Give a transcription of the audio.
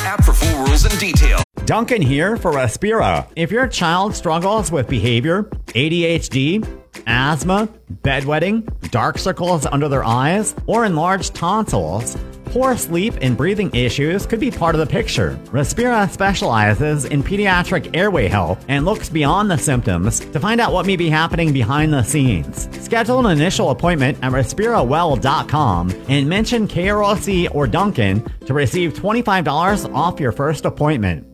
app for full rules and details. Duncan here for Respira. If your child struggles with behavior, ADHD, asthma, bedwetting, dark circles under their eyes, or enlarged tonsils, poor sleep and breathing issues could be part of the picture. Respira specializes in pediatric airway health and looks beyond the symptoms to find out what may be happening behind the scenes. Schedule an initial appointment at respirawell.com and mention KROC or Duncan to receive $25 off your first appointment.